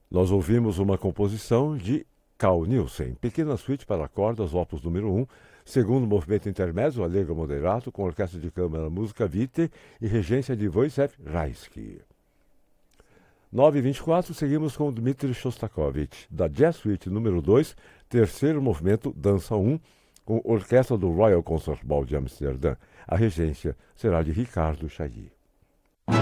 Nós ouvimos uma composição de Carl Nielsen, Pequena Suíte para cordas, opus número 1, segundo movimento intermédio, Allegro moderato, com orquestra de câmara Música Vitae e regência de Wojciech Reisky. 9h24, seguimos com Dmitri Shostakovich, da Jazz Suite número 2, terceiro movimento, Dança 1, com orquestra do Royal Concert Hall de Amsterdã. A regência será de Ricardo Chailly.